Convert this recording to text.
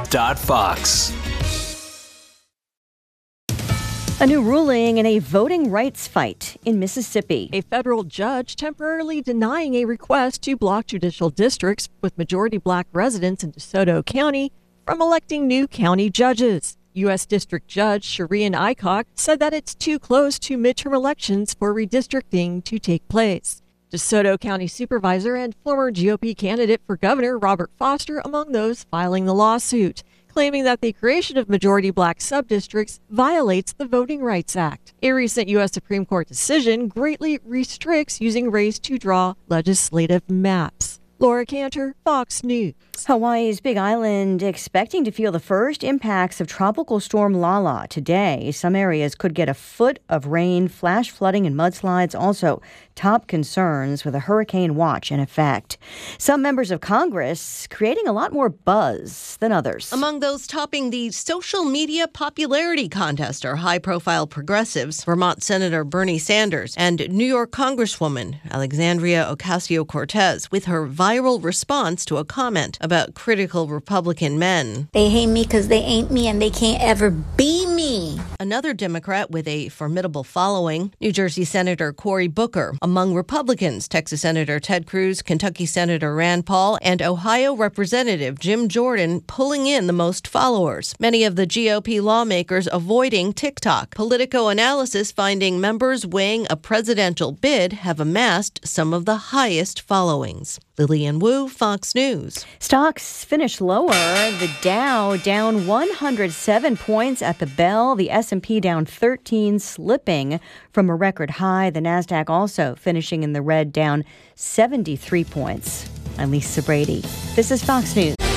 Fox. A new ruling in a voting rights fight in Mississippi. A federal judge temporarily denying a request to block judicial districts with majority black residents in DeSoto County from electing new county judges. U.S. District Judge Shireen Aycock said that it's too close to midterm elections for redistricting to take place. DeSoto County Supervisor and former GOP candidate for governor Robert Foster among those filing the lawsuit, claiming that the creation of majority black subdistricts violates the Voting Rights Act. A recent U.S. Supreme Court decision greatly restricts using race to draw legislative maps. Laura Cantor, Fox News. Hawaii's Big Island expecting to feel the first impacts of Tropical Storm Lala today. Some areas could get a foot of rain, flash flooding, and mudslides. Also, top concerns with a hurricane watch in effect. Some members of Congress creating a lot more buzz than others. Among those topping the social media popularity contest are high-profile progressives, Vermont Senator Bernie Sanders and New York Congresswoman Alexandria Ocasio-Cortez, with her viral response to a comment about critical Republican men. They hate me because they ain't me and they can't ever be me. Another Democrat with a formidable following, New Jersey Senator Cory Booker. Among Republicans, Texas Senator Ted Cruz, Kentucky Senator Rand Paul, and Ohio Representative Jim Jordan pulling in the most followers. Many of the GOP lawmakers avoiding TikTok. Politico analysis finding members weighing a presidential bid have amassed some of the highest followings. Lillian Wu, Fox News. Stocks finished lower. The Dow down 107 points at the bell. The S&P down 13, slipping from a record high. The Nasdaq also finishing in the red, down 73 points. I'm Lisa Brady. This is Fox News.